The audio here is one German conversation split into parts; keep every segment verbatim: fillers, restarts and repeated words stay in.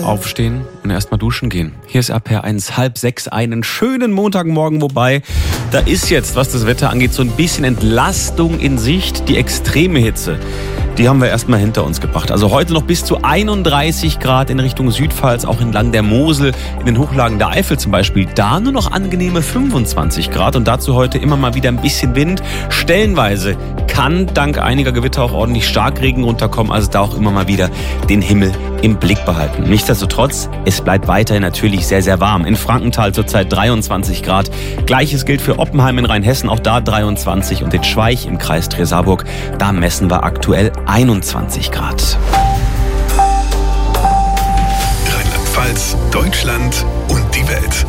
Aufstehen und erstmal duschen gehen. Hier ist R P R eins, halb sechs, einen schönen Montagmorgen, wobei da ist jetzt, was das Wetter angeht, so ein bisschen Entlastung in Sicht. Die extreme Hitze, die haben wir erstmal hinter uns gebracht. Also heute noch bis zu einunddreißig Grad in Richtung Südpfalz, auch entlang der Mosel, in den Hochlagen der Eifel zum Beispiel. Da nur noch angenehme fünfundzwanzig Grad und dazu heute immer mal wieder ein bisschen Wind. Stellenweise kann dank einiger Gewitter auch ordentlich Starkregen runterkommen, also da auch immer mal wieder den Himmel im Blick behalten. Nichtsdestotrotz, es bleibt weiterhin natürlich sehr, sehr warm. In Frankenthal zurzeit dreiundzwanzig Grad. Gleiches gilt für Oppenheim in Rheinhessen, auch da dreiundzwanzig. Und in Schweich im Kreis Trier-Saarburg, da messen wir aktuell einundzwanzig Grad. Rheinland-Pfalz, Deutschland und die Welt.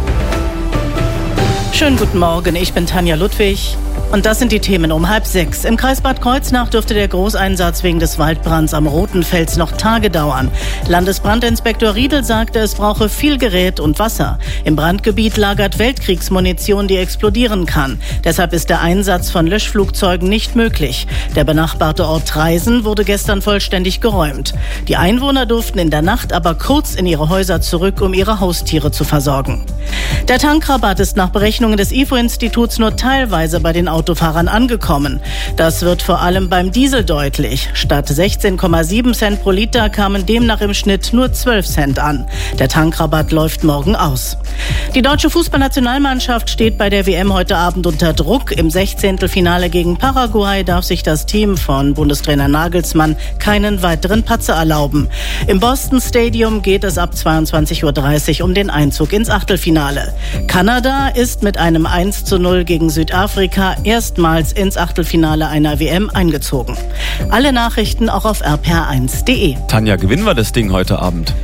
Schönen guten Morgen, ich bin Tanja Ludwig. Und das sind die Themen um halb sechs. Im Kreis Bad Kreuznach dürfte der Großeinsatz wegen des Waldbrands am Rotenfels noch Tage dauern. Landesbrandinspektor Riedel sagte, es brauche viel Gerät und Wasser. Im Brandgebiet lagert Weltkriegsmunition, die explodieren kann. Deshalb ist der Einsatz von Löschflugzeugen nicht möglich. Der benachbarte Ort Traisen wurde gestern vollständig geräumt. Die Einwohner durften in der Nacht aber kurz in ihre Häuser zurück, um ihre Haustiere zu versorgen. Der Tankrabatt ist nach Berechnungen des I F O-Instituts nur teilweise bei den Autofahrern angekommen. Das wird vor allem beim Diesel deutlich. Statt sechzehn Komma sieben Cent pro Liter kamen demnach im Schnitt nur zwölf Cent an. Der Tankrabatt läuft morgen aus. Die deutsche Fußballnationalmannschaft steht bei der W M heute Abend unter Druck. Im Sechzehntelfinale gegen Paraguay darf sich das Team von Bundestrainer Nagelsmann keinen weiteren Patzer erlauben. Im Boston Stadium geht es ab zweiundzwanzig Uhr dreißig um den Einzug ins Achtelfinale. Kanada ist mit einem eins zu null gegen Südafrika erstmals ins Achtelfinale einer W M eingezogen. Alle Nachrichten auch auf r p r eins punkt d e. Tanja, gewinnen wir das Ding heute Abend?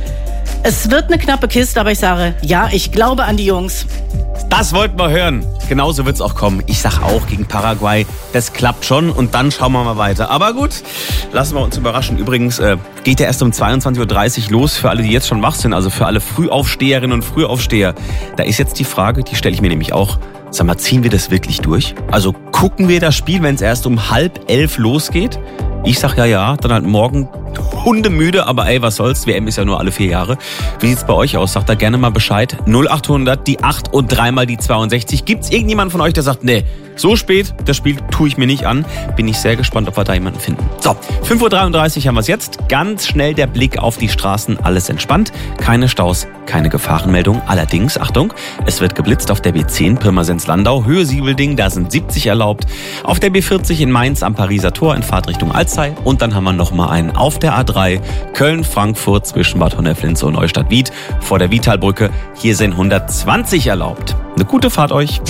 Es wird eine knappe Kiste, aber ich sage, ja, ich glaube an die Jungs. Das wollten wir hören. Genauso wird's auch kommen. Ich sag auch gegen Paraguay, das klappt schon und dann schauen wir mal weiter. Aber gut, lassen wir uns überraschen. Übrigens äh, geht ja erst um zweiundzwanzig Uhr dreißig los für alle, die jetzt schon wach sind, also für alle Frühaufsteherinnen und Frühaufsteher. Da ist jetzt die Frage, die stelle ich mir nämlich auch. Sag mal, ziehen wir das wirklich durch? Also gucken wir das Spiel, wenn es erst um halb elf losgeht? Ich sag ja, ja, dann halt morgen hundemüde, aber ey, was soll's, W M ist ja nur alle vier Jahre. Wie sieht's bei euch aus? Sagt da gerne mal Bescheid. null achthundert, die acht und dreimal die zweiundsechzig. Gibt's irgendjemanden von euch, der sagt, nee, so spät, das Spiel tue ich mir nicht an. Bin ich sehr gespannt, ob wir da jemanden finden. So, fünf Uhr dreiunddreißig haben wir es jetzt. Ganz schnell der Blick auf die Straßen. Alles entspannt. Keine Staus, keine Gefahrenmeldung. Allerdings, Achtung, es wird geblitzt auf der B zehn Pirmasens-Landau, Höhe Siebelding, da sind siebzig erlaubt. Auf der B vierzig in Mainz am Pariser Tor in Fahrtrichtung Alzey. Und dann haben wir nochmal einen auf der A drei Köln-Frankfurt zwischen Bad Honneflins und Neustadt-Wied vor der Vitalbrücke. Hier sind hundertzwanzig erlaubt. Eine gute Fahrt euch.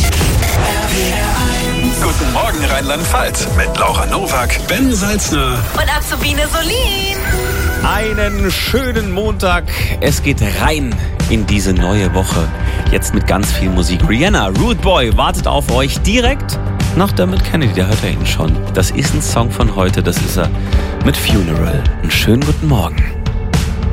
Guten Morgen Rheinland-Pfalz mit Laura Nowak, Ben Salzner und Azubine Solin. Einen schönen Montag. Es geht rein in diese neue Woche. Jetzt mit ganz viel Musik. Rihanna, Rude Boy, wartet auf euch direkt nach Dermot Kennedy. Der hört er ihn schon. Das ist ein Song von heute. Das ist er mit Funeral. Einen schönen guten Morgen.